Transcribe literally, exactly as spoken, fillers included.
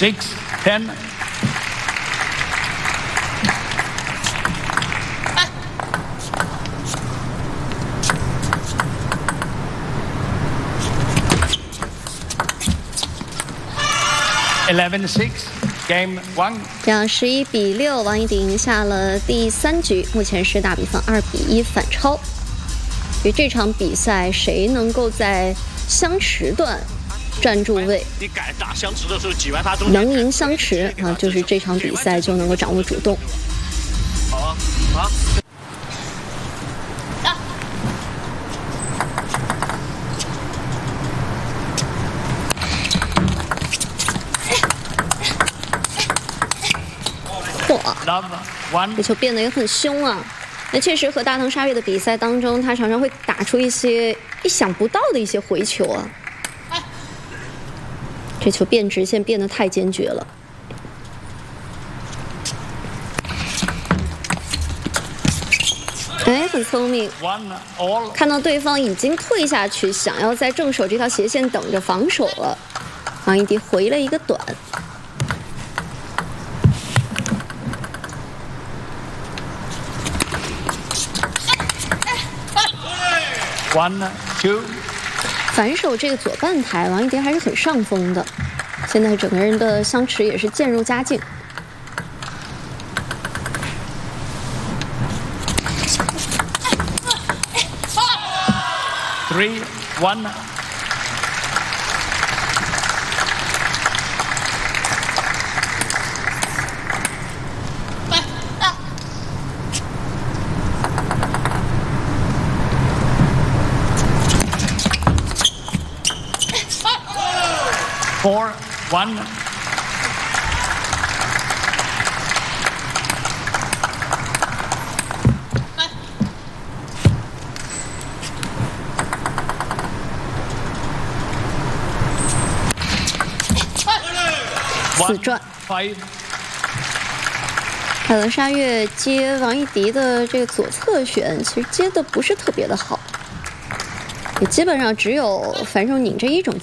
six, ten. Eleven six, game one. 这样十一比六，王艺迪赢下了第三局，目前是大比分二比一反超。所以这场比赛谁能够在相持段站住位， 你敢打相持的时候挤完他中间， 能赢相持啊，就是这场比赛就能够掌握主动。 好啊，啊。 哇，这球变得也很凶啊！那确实和大藤沙月的比赛当中，他常常会打出一些意想不到的一些回球啊。这球变直线变得太坚决了。哎，很聪明，看到对方已经退下去，想要在正手这条斜线等着防守了，王艺迪回了一个短。 One, two. 反手这个左半台，王艺迪还是很上风的。现在整个人的相持也是渐入佳境。 Three, one. Four, one. One, 四转。 Five. 凯伦沙月接王艺迪的这个左侧旋，其实接的不是特别的好，也基本上只有反手拧这一种